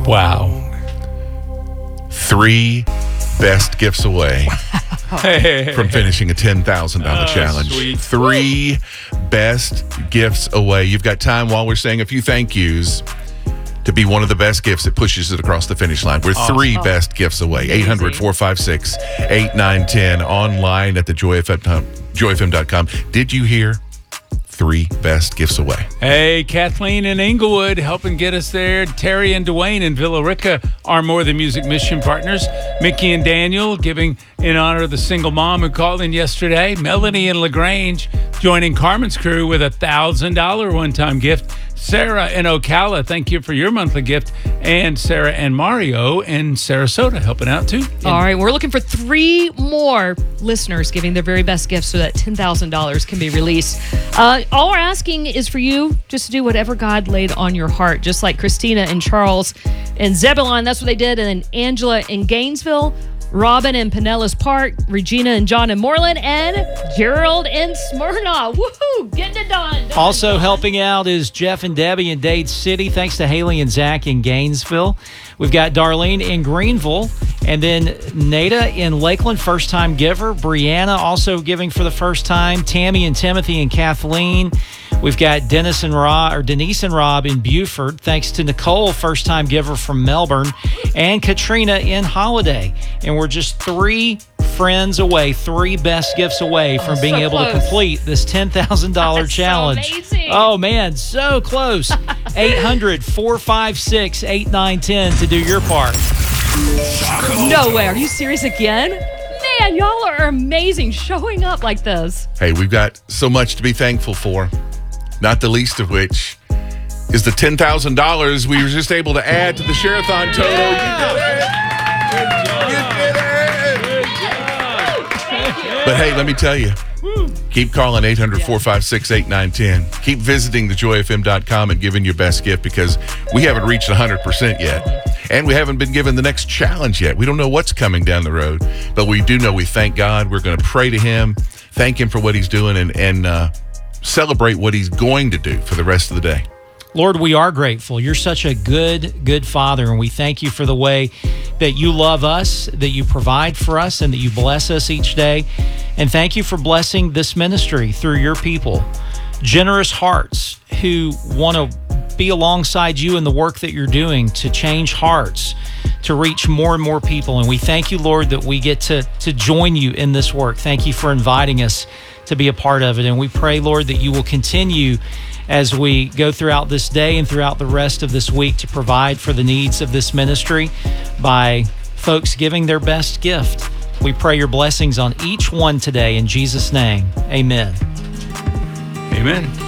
Wow. 3 best gifts away from finishing a $10,000 challenge. Sweet. 3 best gifts away. You've got time while we're saying a few thank yous to be one of the best gifts that pushes it across the finish line. We're 3 best gifts away. 800-456-8910. Online at the joyfm.com. Did you hear? 3 best gifts away. Hey, Kathleen in Inglewood helping get us there. Terry and Dwayne in Villa Rica are More Than Music mission partners. Mickey and Daniel giving in honor of the single mom who called in yesterday. Melanie and LaGrange joining Carmen's crew with a $1,000 one-time gift. Sarah in Ocala, thank you for your monthly gift. And Sarah and Mario in Sarasota helping out too. All right, we're looking for 3 more listeners giving their very best gifts so that $10,000 can be released. All we're asking is for you just to do whatever God laid on your heart, just like Christina and Charles and Zebulon. That's what they did. And then Angela in Gainesville, Robin in Pinellas Park, Regina and John in Moreland, and Gerald in Smyrna. Woohoo! Getting it done. Also helping out is Jeff and Debbie in Dade City. Thanks to Haley and Zach in Gainesville. We've got Darlene in Greenville, and then Nada in Lakeland, first-time giver. Brianna also giving for the first time. Tammy and Timothy and Kathleen. We've got Denise and Rob in Buford. Thanks to Nicole, first-time giver from Melbourne, and Katrina in Holiday. And we're just 3 friends away, 3 best gifts away from being able to complete this $10,000 challenge. So amazing. Oh, man, so close. 800-456-8910 to do your part. No way. Are you serious again? Man, y'all are amazing showing up like this. Hey, we've got so much to be thankful for, not the least of which is the $10,000 we were just able to add to the Share-a-thon total. You did it! But hey, let me tell you, keep calling 800-456-8910. Keep visiting thejoyfm.com and giving your best gift, because we haven't reached 100% yet. And we haven't been given the next challenge yet. We don't know what's coming down the road, but we do know we thank God. We're going to pray to him, thank him for what he's doing, and celebrate what he's going to do for the rest of the day. Lord, we are grateful. You're such a good Father, and we thank you for the way that you love us, that you provide for us, and that you bless us each day. And thank you for blessing this ministry through your people, generous hearts who want to be alongside you in the work that you're doing to change hearts, to reach more and more people. And we thank you, Lord, that we get to join you in this work. Thank you for inviting us to be a part of it. And we pray, Lord, that you will continue as we go throughout this day and throughout the rest of this week to provide for the needs of this ministry by folks giving their best gift. We pray your blessings on each one today in Jesus' name. Amen. Amen.